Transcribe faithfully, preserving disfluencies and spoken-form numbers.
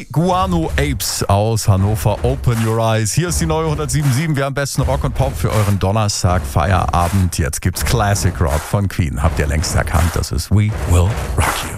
Die Guano Apes aus Hannover, Open Your Eyes. Hier ist die neue hundertsieben Komma sieben. Wir haben besten Rock und Pop für euren Donnerstag Feierabend. Jetzt gibt's Classic Rock von Queen. Habt ihr längst erkannt, das ist We Will Rock You.